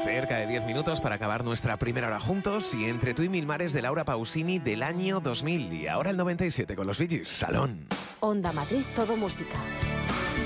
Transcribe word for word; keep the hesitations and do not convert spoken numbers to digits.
Cerca de diez minutos para acabar nuestra primera hora juntos y Entre tú y mil mares de Laura Pausini del año dos mil y ahora el noventa y siete con los Bee Gees, Salón. Onda Madrid, todo música.